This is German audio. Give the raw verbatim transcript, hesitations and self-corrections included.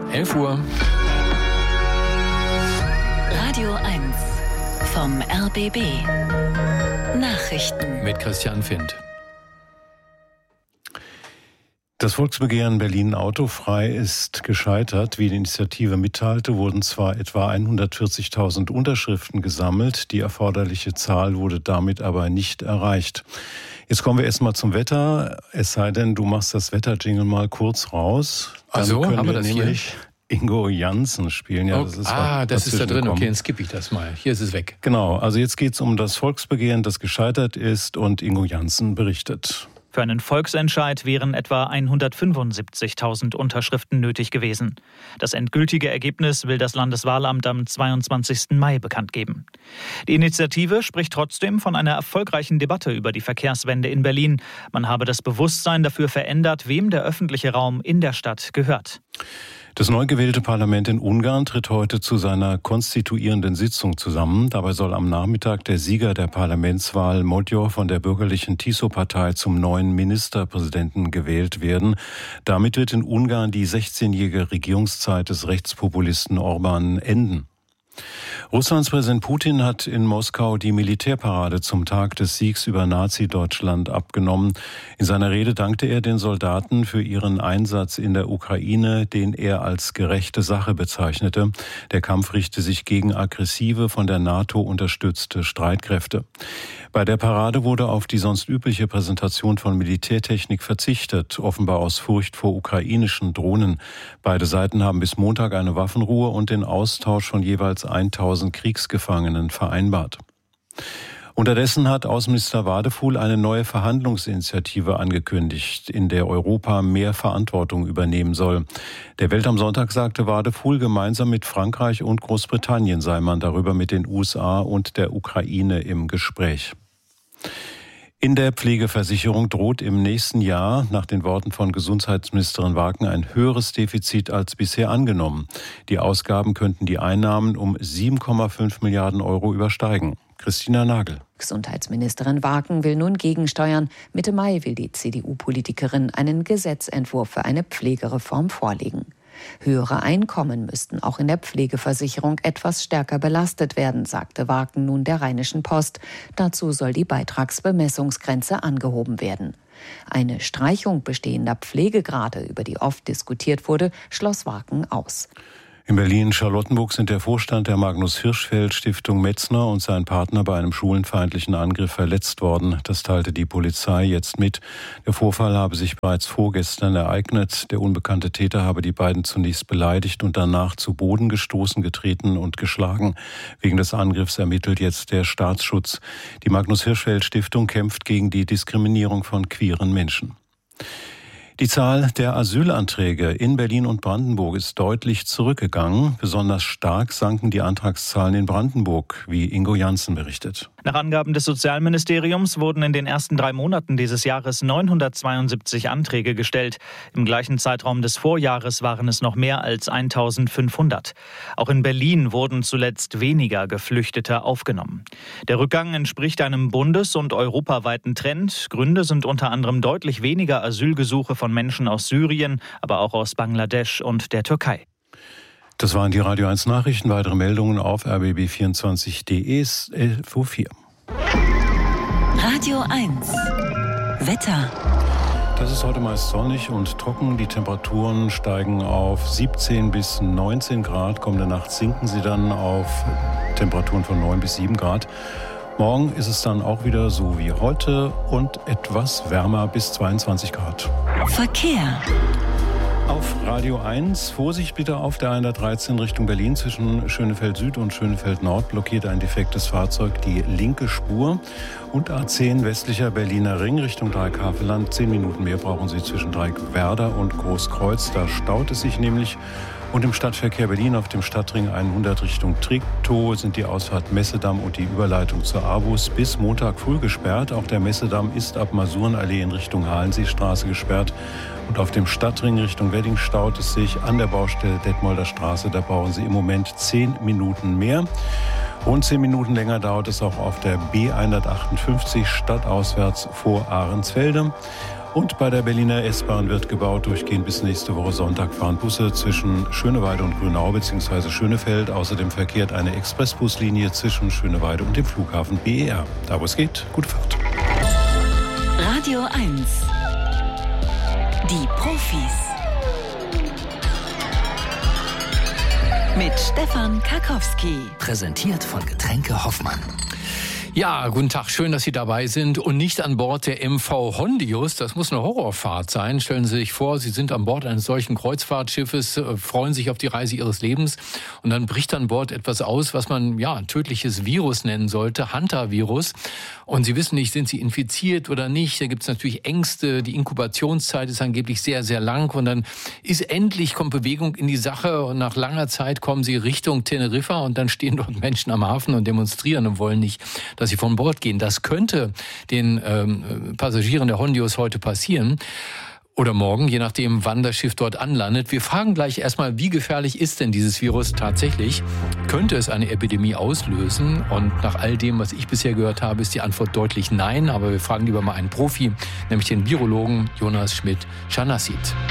elf Uhr. Radio eins vom R B B. Nachrichten. Mit Christian Findt. Das Volksbegehren Berlin autofrei ist gescheitert. Wie die Initiative mitteilte, wurden zwar etwa hundertvierzigtausend Unterschriften gesammelt, die erforderliche Zahl wurde damit aber nicht erreicht. Jetzt kommen wir erstmal zum Wetter, es sei denn, du machst das Wetter-Jingle mal kurz raus. Dann Ach so, können haben wir wir das nämlich Ingo Janssen spielen. Ja, oh, das ist ah, das ist da drin. gekommen. Okay, dann skippe ich das mal. Hier ist es weg. Genau, also jetzt geht es um das Volksbegehren, das gescheitert ist, und Ingo Janssen berichtet. Für einen Volksentscheid wären etwa hundertfünfundsiebzigtausend Unterschriften nötig gewesen. Das endgültige Ergebnis will das Landeswahlamt am zweiundzwanzigsten Mai bekannt geben. Die Initiative spricht trotzdem von einer erfolgreichen Debatte über die Verkehrswende in Berlin. Man habe das Bewusstsein dafür verändert, wem der öffentliche Raum in der Stadt gehört. Das neu gewählte Parlament in Ungarn tritt heute zu seiner konstituierenden Sitzung zusammen. Dabei soll am Nachmittag der Sieger der Parlamentswahl, Magyar von der bürgerlichen Tiso-Partei, zum neuen Ministerpräsidenten gewählt werden. Damit wird in Ungarn die sechzehnjährige Regierungszeit des Rechtspopulisten Orban enden. Russlands Präsident Putin hat in Moskau die Militärparade zum Tag des Siegs über Nazi-Deutschland abgenommen. In seiner Rede dankte er den Soldaten für ihren Einsatz in der Ukraine, den er als gerechte Sache bezeichnete. Der Kampf richte sich gegen aggressive, von der NATO unterstützte Streitkräfte. Bei der Parade wurde auf die sonst übliche Präsentation von Militärtechnik verzichtet, offenbar aus Furcht vor ukrainischen Drohnen. Beide Seiten haben bis Montag eine Waffenruhe und den Austausch von jeweils tausend Kriegsgefangenen vereinbart. Unterdessen hat Außenminister Wadefuhl eine neue Verhandlungsinitiative angekündigt, in der Europa mehr Verantwortung übernehmen soll. Der Welt am Sonntag sagte Wadefuhl, gemeinsam mit Frankreich und Großbritannien sei man darüber mit den U S A und der Ukraine im Gespräch. In der Pflegeversicherung droht im nächsten Jahr, nach den Worten von Gesundheitsministerin Waken, ein höheres Defizit als bisher angenommen. Die Ausgaben könnten die Einnahmen um sieben Komma fünf Milliarden Euro übersteigen. Christina Nagel. Gesundheitsministerin Waken will nun gegensteuern. Mitte Mai will die C D U-Politikerin einen Gesetzentwurf für eine Pflegereform vorlegen. Höhere Einkommen müssten auch in der Pflegeversicherung etwas stärker belastet werden, sagte Waken nun der Rheinischen Post. Dazu soll die Beitragsbemessungsgrenze angehoben werden. Eine Streichung bestehender Pflegegrade, über die oft diskutiert wurde, schloss Waken aus. In Berlin-Charlottenburg sind der Vorstand der Magnus-Hirschfeld-Stiftung Metzner und sein Partner bei einem schulenfeindlichen Angriff verletzt worden. Das teilte die Polizei jetzt mit. Der Vorfall habe sich bereits vorgestern ereignet. Der unbekannte Täter habe die beiden zunächst beleidigt und danach zu Boden gestoßen, getreten und geschlagen. Wegen des Angriffs ermittelt jetzt der Staatsschutz. Die Magnus-Hirschfeld-Stiftung kämpft gegen die Diskriminierung von queeren Menschen. Die Zahl der Asylanträge in Berlin und Brandenburg ist deutlich zurückgegangen. Besonders stark sanken die Antragszahlen in Brandenburg, wie Ingo Janssen berichtet. Nach Angaben des Sozialministeriums wurden in den ersten drei Monaten dieses Jahres neunhundertzweiundsiebzig Anträge gestellt. Im gleichen Zeitraum des Vorjahres waren es noch mehr als eintausendfünfhundert. Auch in Berlin wurden zuletzt weniger Geflüchtete aufgenommen. Der Rückgang entspricht einem bundes- und europaweiten Trend. Gründe sind unter anderem deutlich weniger Asylgesuche von Menschen aus Syrien, aber auch aus Bangladesch und der Türkei. Das waren die Radio eins Nachrichten. Weitere Meldungen auf r b b vierundzwanzig punkt d e elf Uhr vier. Radio eins Wetter. Das ist heute meist sonnig und trocken. Die Temperaturen steigen auf siebzehn bis neunzehn Grad. Kommende Nacht sinken sie dann auf Temperaturen von neun bis sieben Grad. Morgen ist es dann auch wieder so wie heute und etwas wärmer bis zweiundzwanzig Grad. Verkehr. Auf Radio eins, Vorsicht bitte auf der hundertdreizehn Richtung Berlin zwischen Schönefeld Süd und Schönefeld Nord blockiert ein defektes Fahrzeug die linke Spur. Und A zehn westlicher Berliner Ring Richtung Dreieckhaveland. Zehn Minuten mehr brauchen Sie zwischen Dreieckwerder und Großkreuz. Da staut es sich nämlich. Und im Stadtverkehr Berlin auf dem Stadtring hundert Richtung Treptow sind die Ausfahrt Messedamm und die Überleitung zur Avus bis Montag früh gesperrt. Auch der Messedamm ist ab Masurenallee in Richtung Halenseestraße gesperrt. Und auf dem Stadtring Richtung Wedding staut es sich an der Baustelle Detmolder Straße. Da brauchen Sie im Moment zehn Minuten mehr. Rund zehn Minuten länger dauert es auch auf der B hundertachtundfünfzig stadtauswärts vor Ahrensfelde. Und bei der Berliner S-Bahn wird gebaut. Durchgehend bis nächste Woche Sonntag fahren Busse zwischen Schöneweide und Grünau bzw. Schönefeld. Außerdem verkehrt eine Expressbuslinie zwischen Schöneweide und dem Flughafen B E R. Da wo es geht, gute Fahrt. Radio eins. Die Profis. Mit Stefan Karkowski. Präsentiert von Getränke Hoffmann. Ja, guten Tag, schön, dass Sie dabei sind und nicht an Bord der M V Hondius. Das muss eine Horrorfahrt sein. Stellen Sie sich vor, Sie sind an Bord eines solchen Kreuzfahrtschiffes, freuen sich auf die Reise Ihres Lebens und dann bricht an Bord etwas aus, was man ja ein tödliches Virus nennen sollte, Hantavirus. Und Sie wissen nicht, sind Sie infiziert oder nicht. Da gibt es natürlich Ängste. Die Inkubationszeit ist angeblich sehr, sehr lang und dann ist endlich, kommt Bewegung in die Sache und nach langer Zeit kommen Sie Richtung Teneriffa und dann stehen dort Menschen am Hafen und demonstrieren und wollen nicht, dass sie von Bord gehen. Das könnte den ähm, Passagieren der Hondius heute passieren. Oder morgen, je nachdem, wann das Schiff dort anlandet. Wir fragen gleich erstmal, wie gefährlich ist denn dieses Virus tatsächlich? Könnte es eine Epidemie auslösen? Und nach all dem, was ich bisher gehört habe, ist die Antwort deutlich nein. Aber wir fragen lieber mal einen Profi, nämlich den Virologen Jonas Schmidt-Schanassit.